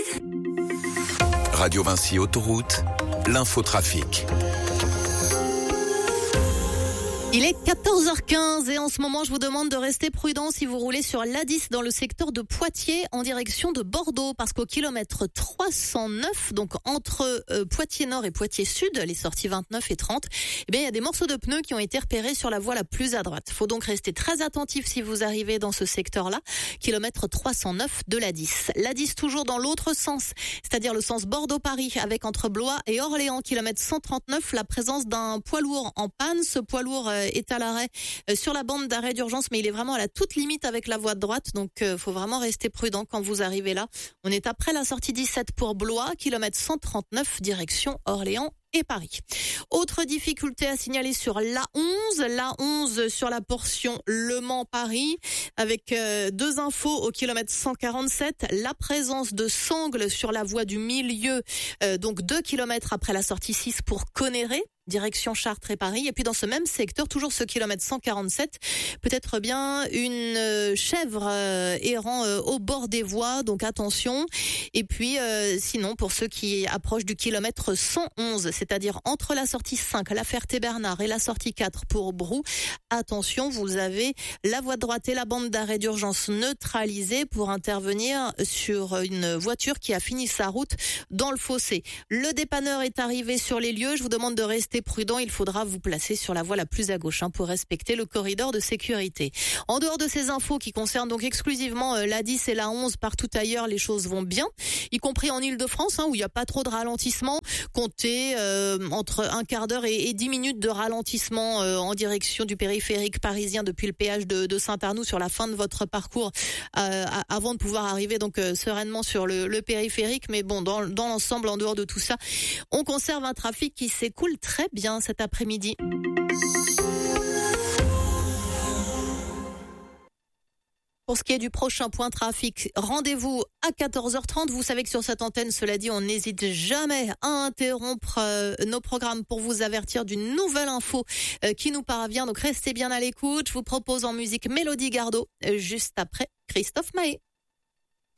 Radio Vinci Autoroute, l'infotrafic. Il est 14h15 et en ce moment, je vous demande de rester prudent si vous roulez sur l'A10 dans le secteur de Poitiers en direction de Bordeaux parce qu'au kilomètre 309, donc entre Poitiers Nord et Poitiers Sud, les sorties 29 et 30, eh bien, il y a des morceaux de pneus qui ont été repérés sur la voie la plus à droite. Faut donc rester très attentif si vous arrivez dans ce secteur-là, kilomètre 309 de l'A10. L'A10 toujours dans l'autre sens, c'est-à-dire le sens Bordeaux-Paris avec entre Blois et Orléans, kilomètre 139, la présence d'un poids lourd en panne. Ce poids lourd est à l'arrêt sur la bande d'arrêt d'urgence, mais il est vraiment à la toute limite avec la voie de droite, donc faut vraiment rester prudent quand vous arrivez là. On est après la sortie 17 pour Blois, kilomètre 139, direction Orléans et Paris. Autre difficulté à signaler sur l'A11 sur la portion Le Mans-Paris, avec deux infos au kilomètre 147, la présence de sangles sur la voie du milieu, donc 2 kilomètres après la sortie 6 pour Conneré, direction Chartres et Paris. Et puis dans ce même secteur, toujours ce kilomètre 147, peut-être bien une chèvre errant au bord des voies, donc attention. Et puis sinon, pour ceux qui approchent du kilomètre 111, c'est-à-dire entre la sortie 5, la Ferté-Bernard et la sortie 4 pour Brou, attention, vous avez la voie de droite et la bande d'arrêt d'urgence neutralisée pour intervenir sur une voiture qui a fini sa route dans le fossé. Le dépanneur est arrivé sur les lieux. Je vous demande de rester prudent, il faudra vous placer sur la voie la plus à gauche pour respecter le corridor de sécurité. En dehors de ces infos qui concernent donc exclusivement l'A10 et l'A11, partout ailleurs les choses vont bien, y compris en Ile-de-France où il n'y a pas trop de ralentissement. Comptez entre un quart d'heure et 10 minutes de ralentissement en direction du périphérique parisien depuis le péage de Saint-Arnoux sur la fin de votre parcours avant de pouvoir arriver donc sereinement sur le périphérique. Mais bon, dans l'ensemble, en dehors de tout ça, on conserve un trafic qui s'écoule très bien cet après-midi. Pour ce qui est du prochain point trafic, rendez-vous à 14h30. Vous savez que sur cette antenne, cela dit, on n'hésite jamais à interrompre nos programmes pour vous avertir d'une nouvelle info qui nous parvient. Donc restez bien à l'écoute. Je vous propose en musique Mélodie Gardot, juste après Christophe Maé.